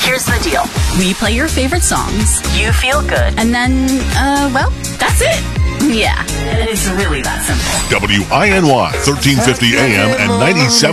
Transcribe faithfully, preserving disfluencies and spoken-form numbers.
Here's the deal. We play your favorite songs. You feel good. And then, uh, well, that's it. Yeah. It's really that simple. W I N Y, thirteen fifty A M and ninety-seven